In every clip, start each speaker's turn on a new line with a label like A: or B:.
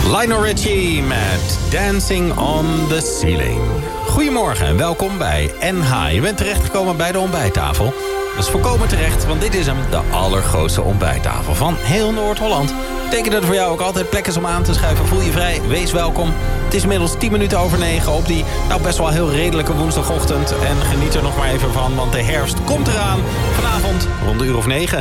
A: Lionel Richie met Dancing on the Ceiling. Goedemorgen en welkom bij NH. Je bent terechtgekomen bij de ontbijttafel. Dat is volkomen terecht, want dit is hem, de allergrootste ontbijttafel van heel Noord-Holland. Betekent dat er voor jou ook altijd plek is om aan te schuiven. Voel je vrij, wees welkom. Het is inmiddels 10 minuten over 9 op die best wel heel redelijke woensdagochtend. En geniet er nog maar even van, want de herfst komt eraan. Vanavond rond de uur of 9.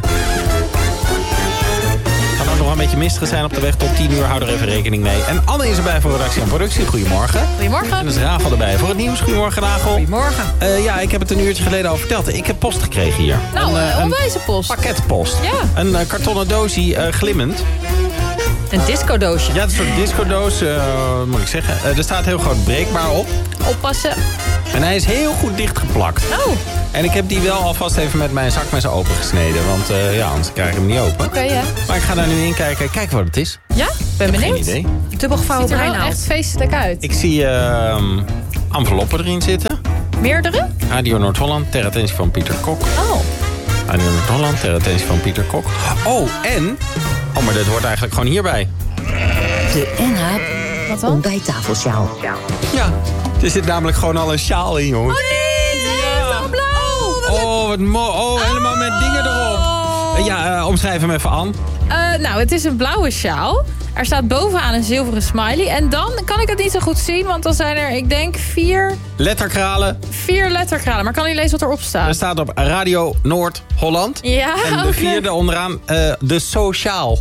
A: Het kan ook nog een beetje mistig zijn op de weg tot 10 uur. Hou er even rekening mee. En Anne is erbij voor redactie en productie. Goedemorgen.
B: Goedemorgen.
A: En er is Rachel erbij voor het nieuws. Goedemorgen, Rachel.
B: Goedemorgen.
A: Ja, ik heb het een uurtje geleden al verteld. Ik heb post gekregen hier.
B: Nou, onwijze post.
A: Pakketpost.
B: Ja.
A: Een kartonnen doosje glimmend.
B: Een discodoosje.
A: Ja, het is een soort discodoos, moet ik zeggen. Er staat heel groot breekbaar op.
B: Oppassen.
A: En hij is heel goed dichtgeplakt.
B: Oh.
A: En ik heb die wel alvast even met mijn zakmes opengesneden. Want anders krijg ik hem niet open.
B: Oké, ja.
A: Maar ik ga daar nu in kijken. Kijken wat het is.
B: Ja? Ben
A: Ik heb
B: benieuwd.
A: geen idee.
B: Dubbelgevouwen
C: Ziet er wel
B: breinaald.
C: echt feestelijk uit.
A: Ik zie enveloppen erin zitten.
B: Meerdere?
A: Radio Noord-Holland, ter attentie van Pieter Kok.
B: Oh.
A: Radio Noord-Holland, ter attentie van Pieter Kok. Oh, en... Oh, maar dit hoort eigenlijk gewoon hierbij.
D: De NH
C: Wat dan?
D: ontbijttafelsjaal.
A: Ja, er zit namelijk gewoon al een sjaal in, jongens.
B: Zo blauw.
A: Oh, wat mooi. Oh, helemaal met dingen erop. Omschrijf hem even aan.
C: Nou, het is een blauwe sjaal. Er staat bovenaan een zilveren smiley. En dan kan ik het niet zo goed zien, want dan zijn er, ik denk, 4
A: Letterkralen.
C: letterkralen. Maar ik kan niet lezen wat erop
A: Er
C: staat.
A: staat op Radio Noord-Holland.
C: Ja,
A: En de
C: ook
A: 4e onderaan, de Sociaal.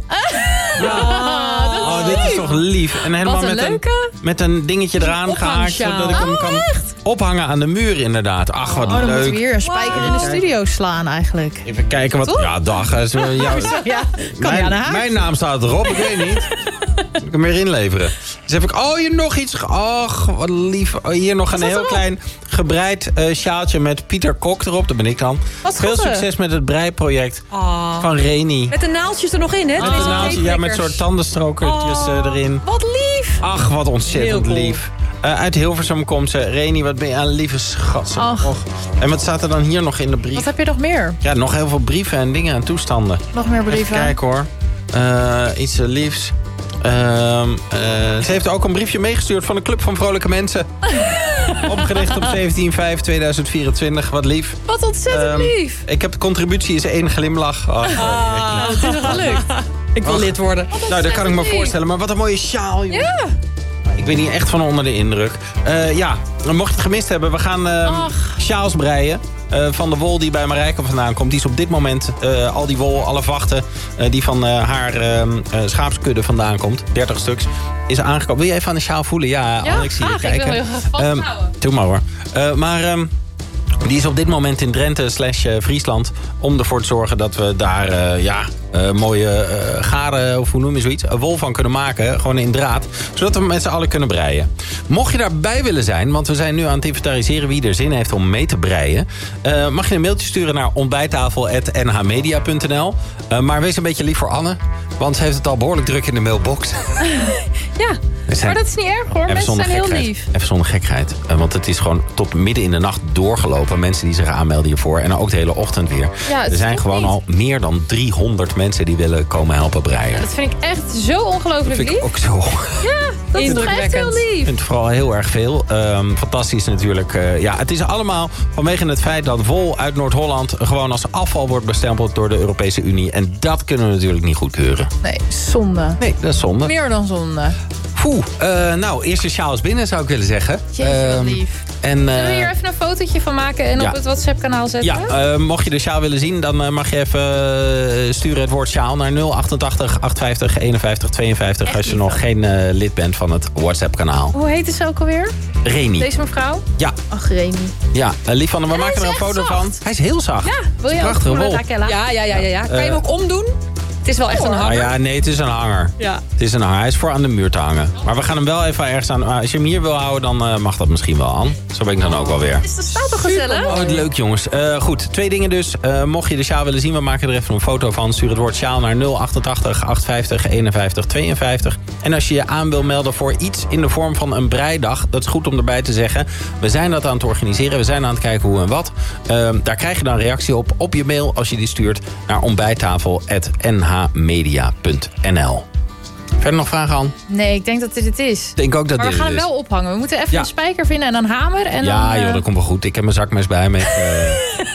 C: dat
A: Dit is toch lief. En helemaal
C: Wat een leuke.
A: met een dingetje eraan gehaakt.
C: ophangsjaal.
A: Zodat ik hem kan ophangen aan de muur, inderdaad. Ach, wat
C: dan moeten we
A: leuk.
C: weer een spijker in de studio slaan eigenlijk.
A: Even kijken wat... Ja, dag.
C: Ja, kan je aan de haak.
A: Mijn naam staat erop, ik weet niet. Moet ik hem weer inleveren. Dus heb ik... Oh, hier nog iets. Och, wat lief. Oh, hier nog een heel klein gebreid sjaaltje met Pieter Kok erop. Dat ben ik dan.
C: Wat
A: Veel
C: schattig.
A: succes met het breiproject van Reni.
B: Met de naaldjes er nog in, hè?
A: Met de naaldjes, ja, met soort tandenstrokertjes erin.
C: Wat lief.
A: Ach, wat ontzettend
B: Heel cool.
A: lief. Uit Hilversum komt ze. Reni, wat ben je een lieve schat.
C: Ach.
A: Och. En wat staat er dan hier nog in de brief?
C: Wat heb je nog meer?
A: Ja, nog heel veel brieven en dingen en toestanden.
C: Nog meer brieven?
A: Even kijken hoor. Iets liefs. Ze heeft ook een briefje meegestuurd van de Club van Vrolijke Mensen. Opgericht op 17/5/2024. Wat lief.
C: Wat ontzettend lief.
A: Ik heb de contributie is 1 glimlach. Oh,
B: Het is nog gelukt. Ik wil lid worden.
A: nou, dat kan ik me voorstellen. Maar wat een mooie sjaal, joh.
C: Ja.
A: Ik ben hier echt van onder de indruk. Mocht je het gemist hebben, we gaan sjaals breien. Van de wol die bij Marijke vandaan komt. Die is op dit moment, al die wol, alle vachten... die van haar schaapskudde vandaan komt. 30 stuks. Is aangekomen. Wil je even aan de sjaal voelen? Ja,
C: Ja,
A: ik zie je
C: graag. Ik
A: kijken.
C: wil heel graag vasthouden.
A: Doe maar hoor. Die is op dit moment in Drenthe/Friesland. Om ervoor te zorgen dat we daar mooie garen, of hoe noem je zoiets, wol van kunnen maken. Gewoon in draad. Zodat we met z'n allen kunnen breien. Mocht je daarbij willen zijn, want we zijn nu aan het inventariseren wie er zin heeft om mee te breien. Mag je een mailtje sturen naar ontbijttafel@nhmedia.nl. Maar wees een beetje lief voor Anne. Want ze heeft het al behoorlijk druk in de mailbox.
C: Ja, maar dat is niet erg hoor. Mensen zijn heel lief.
A: Even zonder gekheid. Want het is gewoon tot midden in de nacht doorgelopen. Mensen die zich aanmelden hiervoor. En ook de hele ochtend weer.
C: Ja, het
A: er zijn
C: is
A: gewoon
C: niet.
A: al meer dan 300 mensen die willen komen helpen breien.
C: Dat vind ik echt zo ongelooflijk
A: vind
C: lief.
A: ik ook zo.
C: Ja, dat is toch echt heel
A: Ik
C: lief.
A: vind het vooral heel erg veel. Fantastisch natuurlijk. Het is allemaal vanwege het feit dat wol uit Noord-Holland gewoon als afval wordt bestempeld door de Europese Unie. En dat kunnen we natuurlijk niet goedkeuren.
C: Nee, zonde.
A: Nee, dat is zonde.
C: Meer dan zonde.
A: Eerste sjaal is binnen zou ik willen zeggen.
C: Jeetje, wat lief.
A: En,
C: Zullen we hier even een fotootje van maken en
A: ja.
C: op het WhatsApp-kanaal zetten?
A: Ja, mocht je de sjaal willen zien, dan mag je even sturen het woord sjaal naar 088 850 51 52
C: Echt
A: als je
C: lief,
A: nog geen lid bent van het WhatsApp-kanaal.
C: Hoe heet ze ook alweer?
A: Reni.
C: Deze mevrouw?
A: Ja,
C: Ach, Reni.
A: ja. Lief van hem, we
C: En hij
A: maken er
C: is
A: een
C: echt
A: foto
C: zacht.
A: van. Hij is heel zacht.
C: Ja, wil je ook
A: prachtige
C: voelen,
A: wol.
C: Raquella?
B: Ja. Kan je hem ook omdoen? Het is wel echt een hanger.
A: Ja, nee, het is een hanger.
B: Ja.
A: Het is een hanger. Hij is voor aan de muur te hangen. Maar we gaan hem wel even ergens aan... Als je hem hier wil houden, dan mag dat misschien wel aan. Zo ben ik dan ook wel weer.
C: Dat staat toch gezellig?
A: Oh, wat leuk jongens. Goed, 2 dingen dus. Mocht je de sjaal willen zien, we maken er even een foto van. Stuur het woord sjaal naar 088 850 51 52. En als je je aan wil melden voor iets in de vorm van een breidag... dat is goed om erbij te zeggen. We zijn dat aan het organiseren. We zijn aan het kijken hoe en wat. Daar krijg je dan een reactie op je mail... als je die stuurt naar ontbijttafel@nhmedia.nl. Verder nog vragen aan?
C: Nee, ik denk dat dit het is.
A: Ik denk ook dat
C: maar
A: dit
C: we gaan
A: het
C: hem
A: is.
C: wel ophangen. We moeten even een spijker vinden en een hamer. En
A: Ja,
C: dan,
A: joh, dat komt wel goed. Ik heb mijn zakmes bij me.